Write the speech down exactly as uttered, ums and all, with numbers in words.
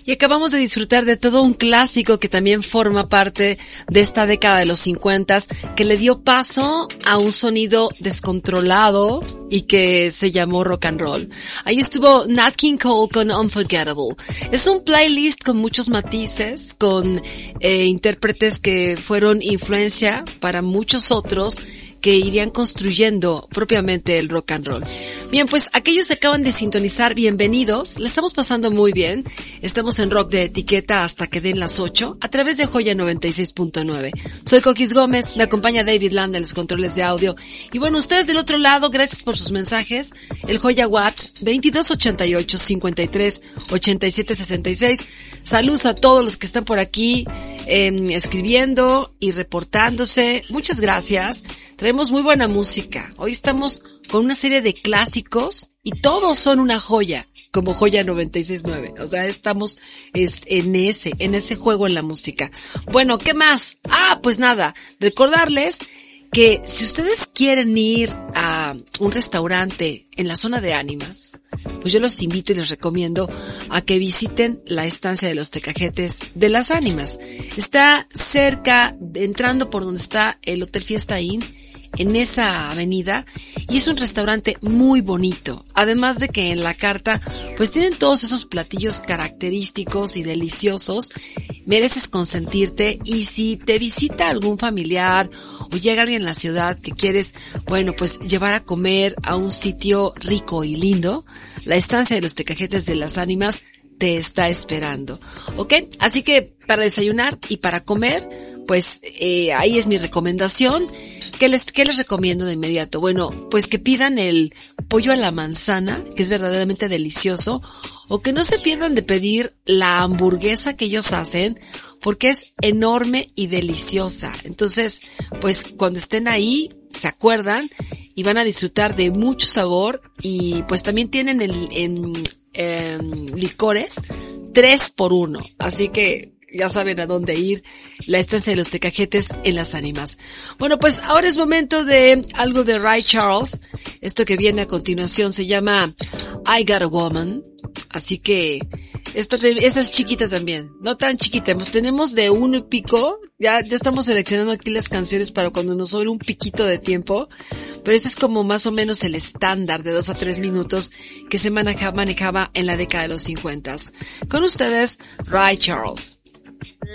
Y acabamos de disfrutar de todo un clásico que también forma parte de esta década de los cincuentas, que le dio paso a un sonido descontrolado y que se llamó rock and roll. Ahí estuvo Nat King Cole con Unforgettable. Es un playlist con muchos matices, con eh, intérpretes que fueron influencia para muchos otros que irían construyendo propiamente el rock and roll. Bien, pues aquellos que acaban de sintonizar, bienvenidos. Le estamos pasando muy bien. Estamos en Rock de Etiqueta hasta que den las ocho a través de Joya noventa y seis punto nueve. Soy Coquis Gómez, me acompaña David Land en los controles de audio. Y bueno, ustedes del otro lado, gracias por sus mensajes. El Joya Watts veintidós ochenta y ocho cincuenta y tres ochenta y siete sesenta y seis. Saludos a todos los que están por aquí eh, escribiendo y reportándose. Muchas gracias. Traemos muy buena música. Hoy estamos con una serie de clásicos y todos son una joya, como Joya noventa y seis punto nueve. O sea, estamos es, en ese, en ese juego en la música. Bueno, ¿qué más? Ah, pues nada, recordarles que si ustedes quieren ir a un restaurante en la zona de Ánimas, pues yo los invito y les recomiendo a que visiten la estancia de los Tecajetes de las Ánimas. Está cerca, entrando por donde está el Hotel Fiesta Inn, en esa avenida, y es un restaurante muy bonito. Además de que en la carta, pues tienen todos esos platillos característicos y deliciosos. Mereces consentirte, y si te visita algún familiar o llega alguien en la ciudad que quieres, bueno, pues llevar a comer a un sitio rico y lindo, la estancia de los Tecajetes de las Ánimas te está esperando, ¿ok? Así que para desayunar y para comer, pues eh, ahí es mi recomendación. ¿Qué les, qué les recomiendo de inmediato? Bueno, pues que pidan el pollo a la manzana, que es verdaderamente delicioso, o que no se pierdan de pedir la hamburguesa que ellos hacen, porque es enorme y deliciosa. Entonces, pues cuando estén ahí, se acuerdan y van a disfrutar de mucho sabor, y pues también tienen el, en, en licores tres por uno, así que ya saben a dónde ir, la estancia de los Tecajetes en las Ánimas. Bueno, pues ahora es momento de algo de Ray Charles. Esto que viene a continuación se llama I Got a Woman. Así que esta, esta es chiquita también, no tan chiquita. Pues tenemos de uno y pico. Ya, ya estamos seleccionando aquí las canciones para cuando nos sobre un piquito de tiempo. Pero este es como más o menos el estándar de dos a tres minutos que se maneja, manejaba en la década de los cincuentas. Con ustedes, Ray Charles.